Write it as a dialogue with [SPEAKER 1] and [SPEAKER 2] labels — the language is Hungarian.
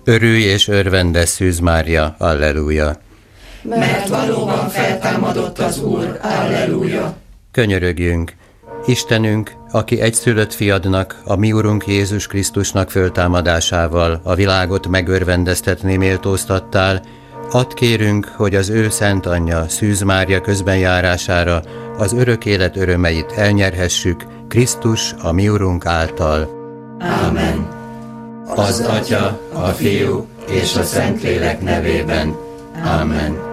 [SPEAKER 1] Örülj és örvendes Szűz Mária, alleluja!
[SPEAKER 2] Mert valóban feltámadott az Úr, alleluja!
[SPEAKER 1] Könyörögjünk! Istenünk, aki egyszülött fiadnak, a mi Urunk Jézus Krisztusnak föltámadásával a világot megörvendeztetni méltóztattál, add kérünk, hogy az ő szent anyja, Szűz Mária közbenjárására az örök élet örömeit elnyerhessük Krisztus, a mi Urunk által.
[SPEAKER 2] Ámen.
[SPEAKER 1] Az Atya, a Fiú és a Szentlélek nevében. Ámen.